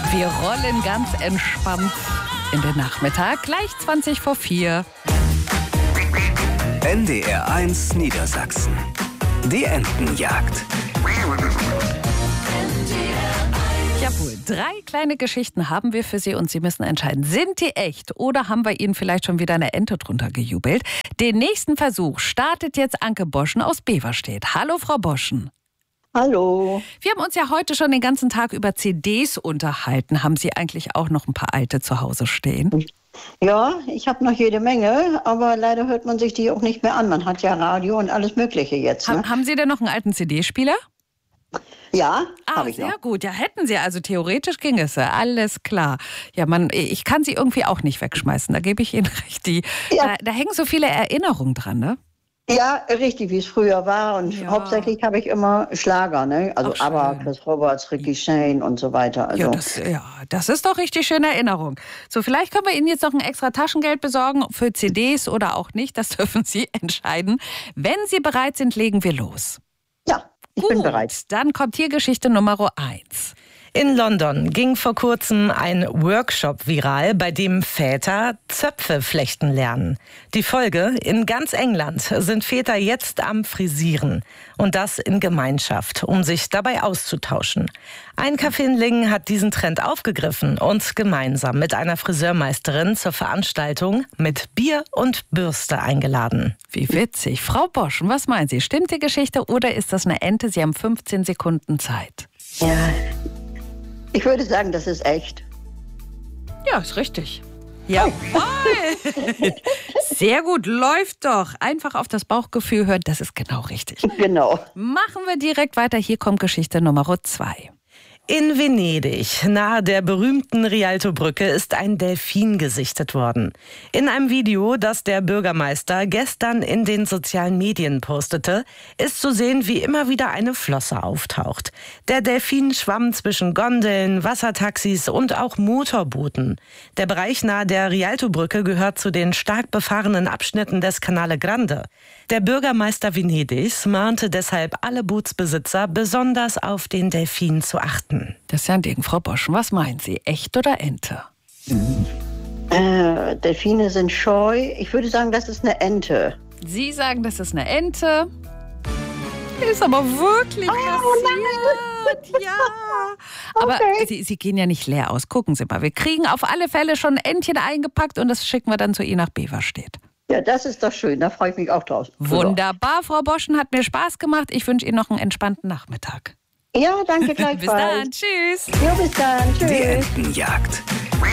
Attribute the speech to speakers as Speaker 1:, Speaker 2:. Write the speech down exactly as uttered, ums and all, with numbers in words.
Speaker 1: Wir rollen ganz entspannt in den Nachmittag, gleich zwanzig vor vier.
Speaker 2: N D R eins Niedersachsen. Die Entenjagd.
Speaker 1: Jawohl, drei kleine Geschichten haben wir für Sie und Sie müssen entscheiden, sind die echt oder haben wir Ihnen vielleicht schon wieder eine Ente drunter gejubelt? Den nächsten Versuch startet jetzt Anke Boschen aus Beverstedt. Hallo, Frau Boschen.
Speaker 3: Hallo.
Speaker 1: Wir haben uns ja heute schon den ganzen Tag über C Ds unterhalten. Haben Sie eigentlich auch noch ein paar alte zu Hause stehen?
Speaker 3: Ja, ich habe noch jede Menge, aber leider hört man sich die auch nicht mehr an. Man hat ja Radio und alles Mögliche jetzt. Ne?
Speaker 1: Ha- haben Sie denn noch einen alten C D-Spieler?
Speaker 3: Ja,
Speaker 1: Ah,
Speaker 3: habe ich
Speaker 1: sehr
Speaker 3: noch.
Speaker 1: gut. Ja, hätten Sie. Also theoretisch ging es. ja. Alles klar. Ja, man, ich kann sie irgendwie auch nicht wegschmeißen. Da gebe ich Ihnen recht. Die,
Speaker 3: Ja.
Speaker 1: da, da hängen so viele Erinnerungen dran, ne?
Speaker 3: Ja, richtig, wie es früher war. Und
Speaker 1: Ja.
Speaker 3: hauptsächlich habe ich immer Schlager, ne? Also
Speaker 1: Ach, schön.
Speaker 3: ABBA, Chris Roberts, Ricky Shane und so weiter. Also,
Speaker 1: Ja das, ja, das ist doch richtig schöne Erinnerung. So, vielleicht können wir Ihnen jetzt noch ein extra Taschengeld besorgen für C Ds oder auch nicht. Das dürfen Sie entscheiden. Wenn Sie bereit sind, legen wir los.
Speaker 3: ja, ich
Speaker 1: Gut,
Speaker 3: bin bereit.
Speaker 1: dann kommt hier Geschichte Nummer eins.
Speaker 4: In London ging vor kurzem ein Workshop viral, bei dem Väter Zöpfe flechten lernen. Die Folge: in ganz England sind Väter jetzt am Frisieren. Und das in Gemeinschaft, um sich dabei auszutauschen. Ein Café in Lingen hat diesen Trend aufgegriffen und gemeinsam mit einer Friseurmeisterin zur Veranstaltung mit Bier und Bürste eingeladen.
Speaker 1: Wie witzig. Frau Boschen, was meinen Sie? Stimmt die Geschichte oder ist das eine Ente? Sie haben fünfzehn Sekunden Zeit.
Speaker 3: Ja, ich würde sagen, das ist echt.
Speaker 1: Ja, ist richtig. Jawohl. Sehr gut, läuft doch. Einfach auf das Bauchgefühl hören, das ist genau richtig.
Speaker 3: Genau.
Speaker 1: Machen wir direkt weiter. Hier kommt Geschichte Nummer zwei.
Speaker 4: In Venedig, nahe der berühmten Rialto-Brücke, ist ein Delfin gesichtet worden. In einem Video, das der Bürgermeister gestern in den sozialen Medien postete, ist zu sehen, wie immer wieder eine Flosse auftaucht. Der Delfin schwamm zwischen Gondeln, Wassertaxis und auch Motorbooten. Der Bereich nahe der Rialto-Brücke gehört zu den stark befahrenen Abschnitten des Canale Grande. Der Bürgermeister Venedigs mahnte deshalb alle Bootsbesitzer, besonders auf den Delfin zu achten.
Speaker 1: Das ist ja ein Ding, Frau Boschen. Was meinen Sie? Echt oder Ente?
Speaker 3: Äh, Delfine sind scheu. Ich würde sagen, das ist eine Ente.
Speaker 1: Sie sagen, das ist eine Ente. Ist aber wirklich passiert. Ja. Aber
Speaker 3: Okay.
Speaker 1: Sie, Sie gehen ja nicht leer aus. Gucken Sie mal. Wir kriegen auf alle Fälle schon ein Entchen eingepackt und das schicken wir dann zu Ihnen nach Beverstedt.
Speaker 3: Ja, das ist doch schön. Da freue ich mich auch drauf.
Speaker 1: Wunderbar, Frau Boschen. Hat mir Spaß gemacht. Ich wünsche Ihnen noch einen entspannten Nachmittag.
Speaker 3: Ja, danke
Speaker 1: Bis
Speaker 3: gleichfalls.
Speaker 1: dann. Tschüss.
Speaker 3: Ja, bis dann. Tschüss.
Speaker 2: Die Entenjagd.